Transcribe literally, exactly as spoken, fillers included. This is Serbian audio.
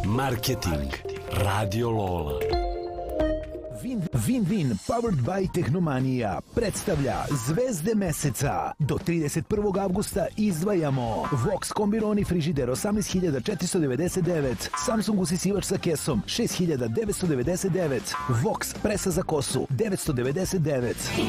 Marketing. Radio Lola. Win-Win, powered by Tehnomania, predstavlja Zvezde meseca. Do trideset prvog avgusta izdvajamo Vox kombironi frižider osamnaest hiljada četiristo devedeset devet, Samsung usisivač sa kesom šest hiljada devetsto devedeset devet, Vox presa za kosu devetsto devedeset devet.